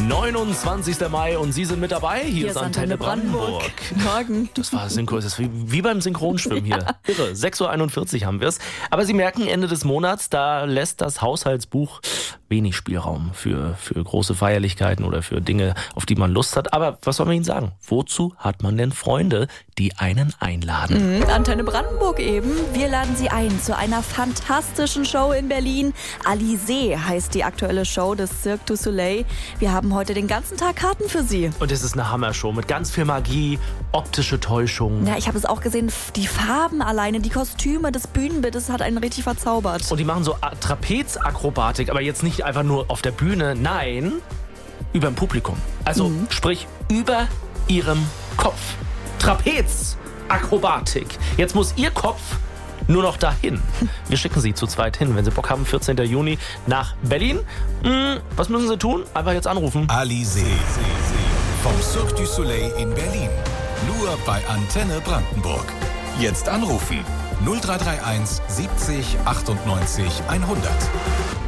29. Mai und Sie sind mit dabei. Hier ist Antenne Brandenburg. Morgen. Das war Synchro, das ist wie beim Synchronschwimmen hier. Irre, 6.41 Uhr haben wir es. Aber Sie merken, Ende des Monats, da lässt das Haushaltsbuch wenig Spielraum für große Feierlichkeiten oder für Dinge, auf die man Lust hat. Aber was soll man Ihnen sagen? Wozu hat man denn Freunde, die einen einladen? Antenne Brandenburg eben. Wir laden Sie ein zu einer fantastischen Show in Berlin. Alizé heißt die aktuelle Show des Cirque du Soleil. Wir haben heute den ganzen Tag Karten für Sie. Und es ist eine Hammershow mit ganz viel Magie, optische Täuschung. Ja, ich habe es auch gesehen. Die Farben alleine, die Kostüme, das Bühnenbild, das hat einen richtig verzaubert. Und die machen so Trapezakrobatik, aber jetzt nicht einfach nur auf der Bühne, nein, über dem Publikum. Also sprich über Ihrem Kopf. Trapezakrobatik. Jetzt muss Ihr Kopf nur noch dahin. Wir schicken Sie zu zweit hin, wenn Sie Bock haben, 14. Juni nach Berlin. Was müssen Sie tun? Einfach jetzt anrufen. Alizé vom Cirque du Soleil in Berlin. Nur bei Antenne Brandenburg. Jetzt anrufen. 0331 70 98 100.